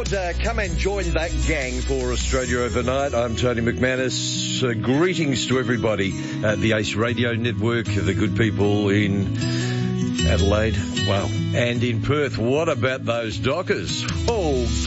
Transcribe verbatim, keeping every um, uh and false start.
and uh, come and join that gang for Australia Overnight. I'm Tony McManus. Uh, greetings to everybody at the Ace Radio Network, the good people in Adelaide, well, and in Perth. What about those Dockers? Oh,